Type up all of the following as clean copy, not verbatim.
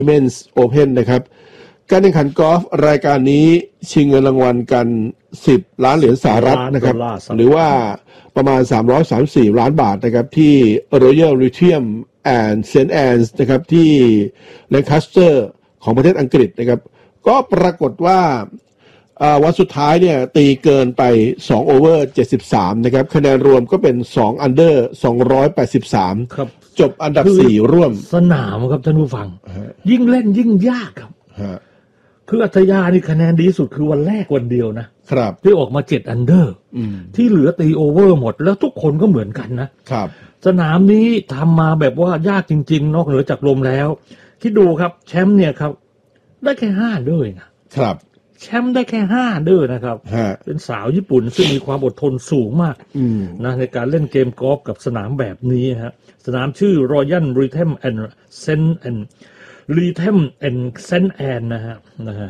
Women's Open นะครับการแข่งขันกอล์ฟรายการนี้ชิงเงินรางวัลกัน10 ล้านเหรียญสหรัฐนะครับหรือว่าประมาณ334 ล้านบาทนะครับที่ Royal Retrium and St Anne's นะครับที่ Lancaster ของประเทศอังกฤษนะครับก็ปรากฏว่าวันสุดท้ายเนี่ยตีเกินไป2โอเวอร์73นะครับคะแนนรวมก็เป็น2อันเดอร์283ครับจบอันดับ4ร่วมสนามครับท่านผู้ฟังยิ่งเล่นยิ่งยากครับคืออัธยานี่คะแนนดีสุดคือวันแรกวันเดียวนะครับที่ออกมา7อันเดอร์ที่เหลือตีโอเวอร์หมดแล้วทุกคนก็เหมือนกันนะครับสนามนี้ทำมาแบบว่ายากจริงๆนอกเหนือจากลมแล้วคิดดูครับแชมป์เนี่ยครับได้แค่5ด้วยนะครับแชมป์ได้แค่5ด้วยนะครับเป็นสาวญี่ปุ่นซึ่งมีความอดทนสูงมากนะในการเล่นเกมกอล์ฟกับสนามแบบนี้ฮะสนามชื่อ Royal Retrium and St Retrium and St Anne นะฮะ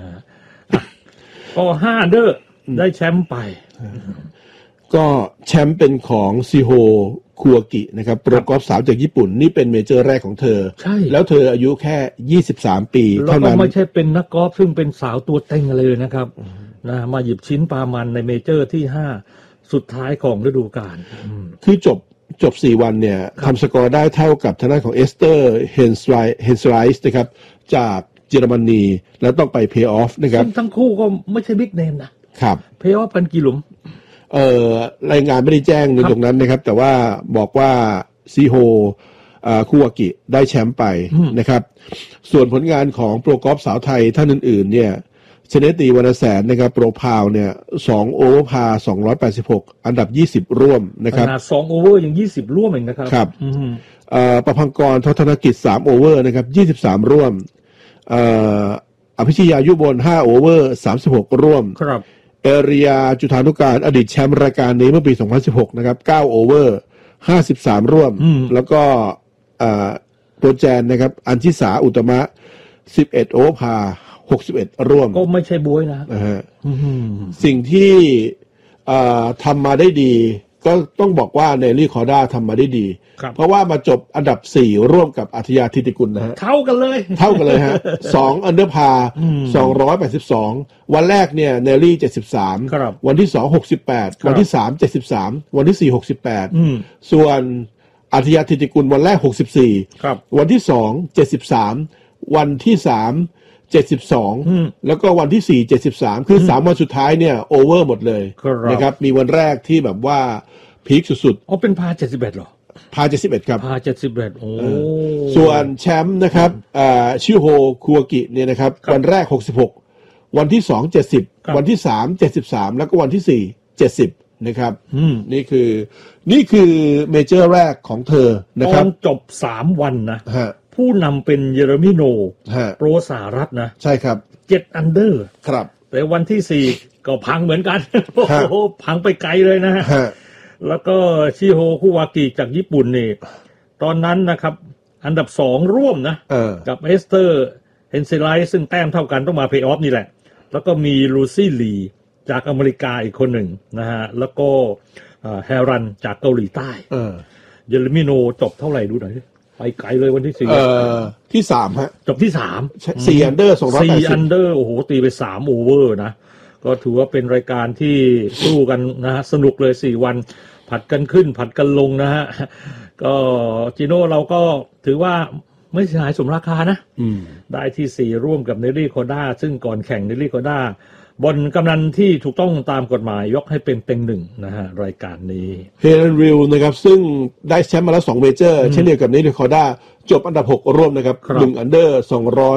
ก็5ด้วยได้แชมป์ไปก็แชมป์เป็นของซิโฮคัวกินะครับโปรกอล์ฟสาวจากญี่ปุ่นนี่เป็นเมเจอร์แรกของเธอใช่แล้วเธออายุแค่23ปีเท่านั้นแล้วก็ไม่ใช่เป็นนักกอล์ฟซึ่งเป็นสาวตัวเต็งเลยนะครับนะมาหยิบชิ้นปามันในเมเจอร์ที่5สุดท้ายของฤดูกาลคือจบ4วันเนี่ยทำสกอร์ได้เท่ากับทางด้านของเอสเตอร์เฮนสไลส์นะครับจากเยอรมนีแล้วต้องไปเพย์ออฟนะครับทั้งคู่ก็ไม่ใช่บิ๊กเนมนะครับเพย์ออฟกันกี่หลุมรายงานไม่ได้แจ้งในตรงนั้นนะครับแต่ว่าบอกว่าซีโฮคุวากิได้แชมป์ไปนะครับส่วนผลงานของโปรกอล์ฟสาวไทยท่านอื่นๆเนี่ยชเนตีวรรณแสนนะครับโปรพาวเนี่ย2โอเวอร์พา286อันดับ20ร่วมนะครับ 2โอเวอร์ยัง20ร่วมเองนะครับครับประภังกรทธนกิจ3โอเวอร์นะครับ23ร่วมอภิชยายุบล5โอเวอร์36ร่วมครับเอเรียจุฑานุการอดีตแชมป์รายการนี้เมื่อปี2016นะครับ9โอเวอร์53ร่วมแล้วก็โปรแจนนะครับอัญชิสาอุตมะ11โอเวอร์พา61ร่วมก็ไม่ใช่บ๊วยนะสิ่งที่ทำมาได้ดีก็ต้องบอกว่าเนลลี่คอร์ด้าทำมาได้ดีเพราะว่ามาจบอันดับ4ร่วมกับอัธยาธิติกุลนะฮะเท่ากันเลยฮะ2อันเดอร์พา282วันแรกเนี่ยเนลลี่73วันที่2 68วันที่3 73วันที่4 68ส่วนอัธยาธิติกุลวันแรก64วันที่2 73วันที่3 72แล้วก็วันที่4 73คือ3วันสุดท้ายเนี่ยโอเวอร์หมดเลยนะครับมีวันแรกที่แบบว่าพีคสุดๆอ๋อเป็นพา71เหรอพา71ครับพา71โอ้ส่วนแชมป์นะครับชิโฮคัวกิเนี่ยนะครับวันแรก66วันที่2 70วันที่3 73แล้วก็วันที่4 70นะครับนี่คือเมเจอร์แรกของเธอนะครับจบ3วันนะผู้นำเป็นเยเรมิโนโปรสหรัฐนะใช่ครับ 7อันเดอร์ครับแต่วันที่4ก็พังเหมือนกันโอ้โหพังไปไกลเลยนะฮะแล้วก็ชิโฮคุวากิจากญี่ปุ่นนี่ตอนนั้นนะครับอันดับ2ร่วมนะกับเอสเตอร์เฮนเซไลท์ซึ่งแต้มเท่ากันต้องมาเพย์ออฟนี่แหละแล้วก็มีลูซี่ลีจากอเมริกาอีกคนหนึ่งนะฮะแล้วก็แฮรันจากเกาหลีใต้เยเรมิโนจบเท่าไหร่ดูหน่อยไปไกลเลยวันที่4 ที่3ฮะจบที่3 4อันเดอร์ 4อันเดอร์โอ้โหตีไป3โอเวอร์นะก็ถือว่าเป็นรายการที่สู้กันนะฮะสนุกเลย4วันผัดกันขึ้นผัดกันลงนะฮะก็จิโน่เราก็ถือว่าไม่เสียหายสมราคานะได้ที่4ร่วมกับเนลลี่คอร์ด้าซึ่งก่อนแข่งเนลลี่คอร์ด้าบนกำนันที่ถูกต้องตามกฎหมายยกให้เป็นเต็งหนึ่งนะฮะรายการนี้เฮเลนริลนะครับซึ่งได้แชมป์มาแล้ว2เมเจอร์เช่นเดียวกับเนลลี่คอร์ด้าจบอันดับ6ร่วมนะครับ1อันเดอร์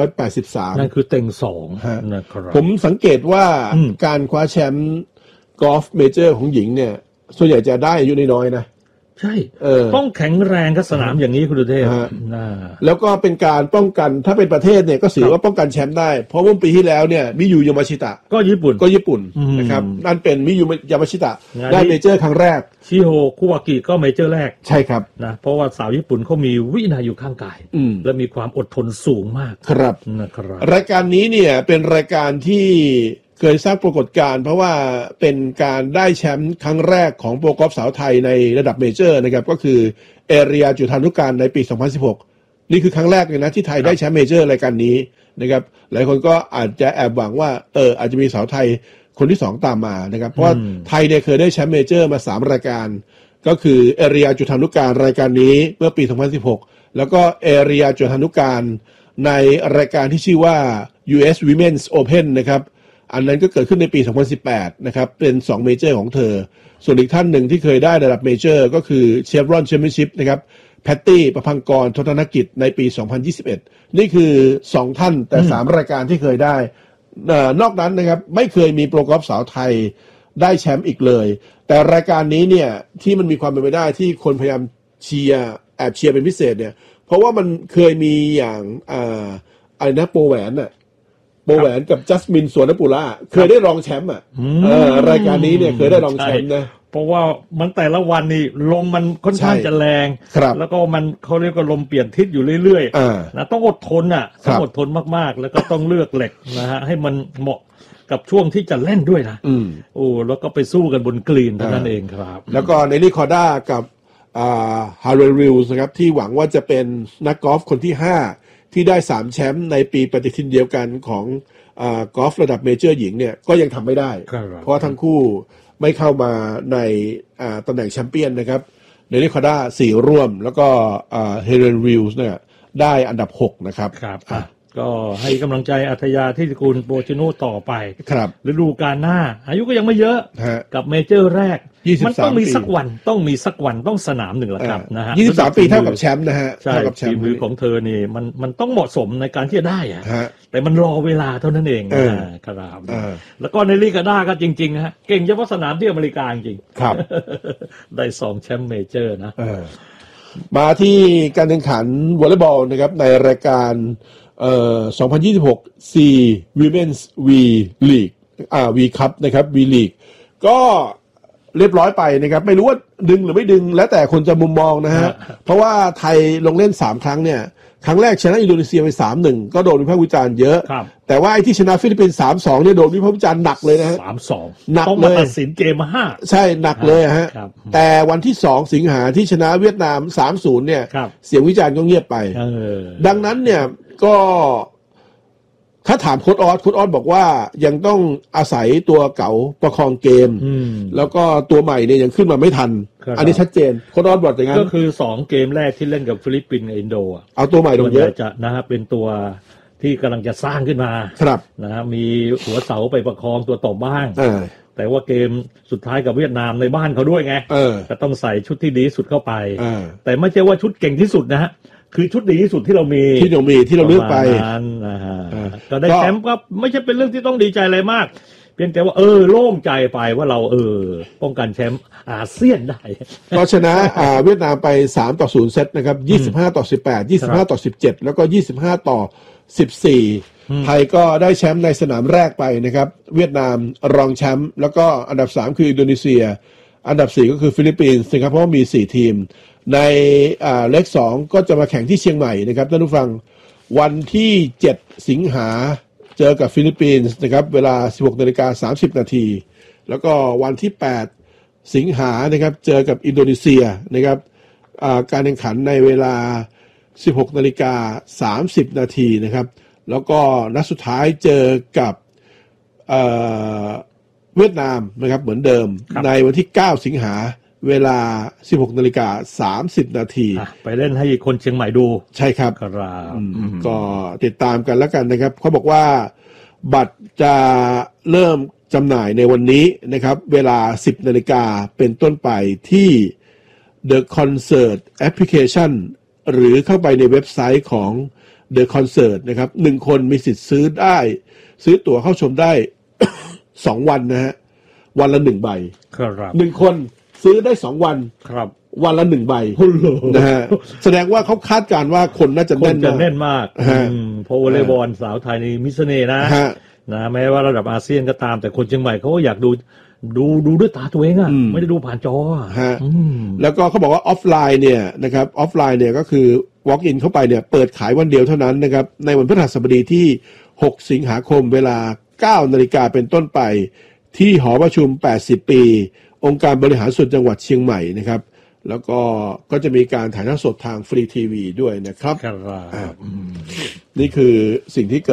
283 นั่นคือเต็ง2นะครับผมสังเกตว่าการคว้าแชมป์กอล์ฟเมเจอร์ของหญิงเนี่ยส่วนใหญ่จะได้อายุน้อยๆนะใช่ต้องแข็งแรงกับสนามอย่างนี้คุณดุเทพแล้วก็เป็นการป้องกันถ้าเป็นประเทศเนี่ยก็ถือว่าป้องกันแชมป์ได้เพราะว่าปีที่แล้วเนี่ยมิยูยามาชิตะก็ญี่ปุ่นนะครับนั่นเป็นมิยูยามาชิตะได้เมเจอร์ครั้งแรกชิโฮคุวากิก็เมเจอร์แรกใช่ครับนะเพราะว่าสาวญี่ปุ่นเขามีวินัยอยู่ข้างกายและมีความอดทนสูงมากครับนะครับรายการนี้เนี่ยเป็นรายการที่เคยสร้างปรากฏการณ์เพราะว่าเป็นการได้แชมป์ครั้งแรกของโปรกอล์ฟสาวไทยในระดับเมเจอร์นะครับก็คือเอเรียจุฑานุการในปี2016 นี่คือครั้งแรกเลยนะที่ไทยได้แชมป์เมเจอร์รายการนี้นะครับหลายคนก็อาจจะแอบหวังว่าอาจจะมีสาวไทยคนที่2ตามมานะครับเพราะว่าไทยเนี่ยเคยได้แชมป์เมเจอร์มา3รายการก็คือเอเรียจุฑานุการรายการนี้เมื่อปี2016แล้วก็เอเรียจุฑานุการในรายการที่ชื่อว่า US Women's Open นะครับอันนั้นก็เกิดขึ้นในปี2018นะครับเป็น2เมเจอร์ของเธอส่วนอีกท่านหนึ่งที่เคยได้ระดับเมเจอร์ก็คือ Chevron Championship นะครับแพตตี้ประพังกรทศนกิจในปี2021นี่คือ2ท่านแต่3รายการที่เคยได้นอกนั้นนะครับไม่เคยมีโปรกอล์ฟสาวไทยได้แชมป์อีกเลยแต่รายการนี้เนี่ยที่มันมีความเป็นไปได้ที่คนพยายามแอบเชียร์เป็นพิเศษเนี่ยเพราะว่ามันเคยมีอย่างอะไรนะโปรแหวนกับจัสมินสวนปุระเคยได้รองแชมป์รายการนี้เนี่ยเคยได้รองแชมป์นะเพราะว่ามันแต่ละวันนี่ลมมันค่อนข้างจะแรงแล้วก็มันเขาเรียกว่าลมเปลี่ยนทิศอยู่เรื่อยๆนะต้องอดทนต้องอดทนมากๆแล้วก็ต้องเลือกเหล็กนะฮะให้มันเหมาะกับช่วงที่จะเล่นด้วยนะแล้วก็ไปสู้กันบนกรีนเท่านั้นเองครับแล้วก็เนลลี่คอร์ด้ากับฮาร์เรลริลส์นะครับที่หวังว่าจะเป็นนักกอล์ฟคนที่5ที่ได้3แชมป์ในปีปฏิทินเดียวกันของกอล์ฟระดับเมเจอร์หญิงเนี่ยก็ยังทำไม่ได้เพราะทั้งคู่ไม่เข้ามาในตำแหน่งแชมเปี้ยนนะครับเนลลี่คอร์ด้า4ร่วมแล้วก็ฮาร์เรลริลส์เนี่ยได้อันดับ6นะครับก็ให้กำลังใจอัธยาที่ตระกูลโปชิโน่ต่อไปครับฤดูกาลหน้าอายุก็ยังไม่เยอะกับเมเจอร์แรกมันต้องมีสักวันต้องสนามหนึ่งละครับนะฮะ 23 ปีเท่ากับแชมป์นะฮะใช่ฝีมือของเธอนี่มันต้องเหมาะสมในการที่จะได้แต่มันรอเวลาเท่านั้นเองครับแล้วก็ในลีกาด้าก็จริงๆฮะเก่งเฉพาะสนามที่อเมริกาจริงครับได้2แชมป์เมเจอร์นะมาที่การแข่งขันวอลเลย์บอลนะครับในรายการ2026 C Women's V League V Cup นะครับ V League ก็เรียบร้อยไปนะครับไม่รู้ว่าดึงหรือไม่ดึงแล้วแต่คนจะมุมมองนะฮะเพราะว่าไทยลงเล่น3ครั้งเนี่ยครั้งแรกชนะอินโดนีเซียไป 3-1 ก็โดนวิพากษ์วิจารณ์เยอะแต่ว่าไอ้ที่ชนะฟิลิปปินส์ 3-2 เนี่ยโดนวิพากษ์วิจารณ์หนักเลยนะฮะ 3-2 หนักเลยตัดสินเกมมา5 ใช่หนักเลยฮะแต่วันที่2สิงหาที่ชนะเวียดนาม 3-0 เนี่ยเสียงวิจารณ์ก็เงียบไปดังนั้นเนี่ยก็ถ้าถามโค้ชออสบอกว่ายังต้องอาศัยตัวเก่าประคองเกมแล้วก็ตัวใหม่เนี่ยยังขึ้นมาไม่ทันอันนี้ชัดเจนโค้ชออสบอกอย่างนั้นก็คือ2เกมแรกที่เล่นกับฟิลิปปินส์กับอินโดเอาตัวใหม่ลงเยอะจะนะฮะเป็นตัวที่กำลังจะสร้างขึ้นมาครับนะฮะมีหัวเสาไปประคองตัวต่อบ้างแต่ว่าเกมสุดท้ายกับเวียดนามในบ้านเขาด้วยไงก็ต้องใส่ชุดที่ดีสุดเข้าไปแต่ไม่ใช่ว่าชุดเก่งที่สุดนะฮะคือชุดดีที่สุดที่เรามีที่เราเลือกไปก็ได้แชมป์ก็ไม่ใช่เป็นเรื่องที่ต้องดีใจอะไรมากเพียงแต่ว่าโล่งใจไปว่าเราป้องกันแชมป์อาเซียนได้ก็ชนะเวียดนามไป3-0เซตนะครับ25-18 25-17แล้วก็25-14ไทยก็ได้แชมป์ในสนามแรกไปนะครับเวียดนามรองแชมป์แล้วก็อันดับ3คืออินโดนีเซียอันดับ4ก็คือฟิลิปปินส์นะครับเพราะว่ามี4ทีมในเลข2ก็จะมาแข่งที่เชียงใหม่นะครับท่านผู้ฟังวันที่7สิงหาเจอกับฟิลิปปินส์นะครับเวลา 16:30 น.แล้วก็วันที่8สิงหานะครับเจอกับอินโดนีเซียนะครับการแข่งขันในเวลา 16:30 น.นะครับแล้วก็นัดสุดท้ายเจอกับเวียดนามนะครับเหมือนเดิมในวันที่9สิงหาเวลา 16:30 น. ไปเล่นให้คนเชียงใหม่ดูใช่ครับก็ติดตามกันแล้วกันนะครับเขาบอกว่าบัตรจะเริ่มจำหน่ายในวันนี้นะครับเวลา 10 นาฬิกาเป็นต้นไปที่ The Concert Application หรือเข้าไปในเว็บไซต์ของ The Concert นะครับ1คนมีสิทธิ์ซื้อตั๋วเข้าชมได้ 2 วันนะฮะวันละ1ใบครับ 1คนซื้อได้2วันครับวันละ1ใบนะฮะแสดงว่าเขาคาดการณ์ว่าคนน่าจะแน่นมากเพราะวอลเลย์บอลสาวไทยนี่มิสเน่นะแม้ว่าระดับอาเซียนก็ตามแต่คนเชียงใหม่เขาก็อยากดูด้วยตาตัวเองไม่ได้ดูผ่านจอแล้วก็เขาบอกว่าออฟไลน์เนี่ยนะครับออฟไลน์เนี่ยก็คือ walk in เข้าไปเนี่ยเปิดขายวันเดียวเท่านั้นนะครับในวันพฤหัสบดีที่6สิงหาคมเวลา 9 นาฬิกาเป็นต้นไปที่หอประชุม80 ปีองค์การบริหารส่วนจังหวัดเชียงใหม่นะครับแล้วก็จะมีการถ่ายทอดสดทางฟรีทีวีด้วยนะครับนี่คือสิ่งที่เกิด